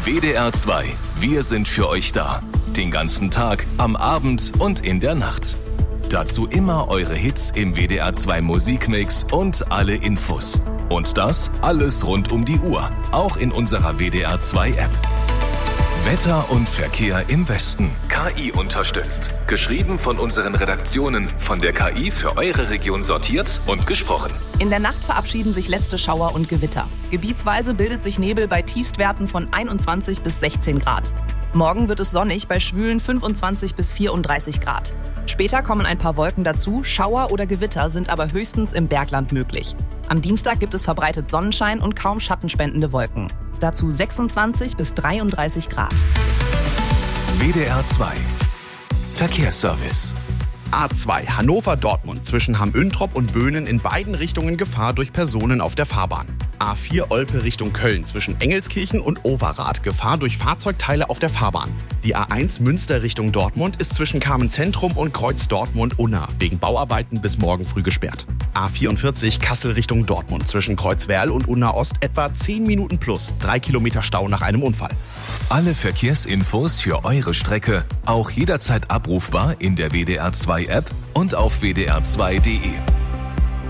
WDR 2. Wir sind für euch da. Den ganzen Tag, am Abend und in der Nacht. Dazu immer eure Hits im WDR 2 Musikmix und alle Infos. Und das alles rund um die Uhr. Auch in unserer WDR 2 App. Wetter und Verkehr im Westen. KI unterstützt. Geschrieben von unseren Redaktionen. Von der KI für eure Region sortiert und gesprochen. In der Nacht verabschieden sich letzte Schauer und Gewitter. Gebietsweise bildet sich Nebel bei Tiefstwerten von 21 bis 16 Grad. Morgen wird es sonnig bei schwülen 25 bis 34 Grad. Später kommen ein paar Wolken dazu. Schauer oder Gewitter sind aber höchstens im Bergland möglich. Am Dienstag gibt es verbreitet Sonnenschein und kaum schattenspendende Wolken. Dazu 26 bis 33 Grad. WDR 2 Verkehrsservice. A2 Hannover-Dortmund zwischen Hamm-Üntrop und Böhnen in beiden Richtungen Gefahr durch Personen auf der Fahrbahn. A4 Olpe Richtung Köln zwischen Engelskirchen und Overath Gefahr durch Fahrzeugteile auf der Fahrbahn. Die A1 Münster Richtung Dortmund ist zwischen Carmen-Zentrum und Kreuz Dortmund-Unna wegen Bauarbeiten bis morgen früh gesperrt. A44 Kassel Richtung Dortmund zwischen Kreuzwerl und Unna Ost etwa 10 Minuten plus 3 Kilometer Stau nach einem Unfall. Alle Verkehrsinfos für eure Strecke auch jederzeit abrufbar in der WDR 2 App und auf wdr2.de.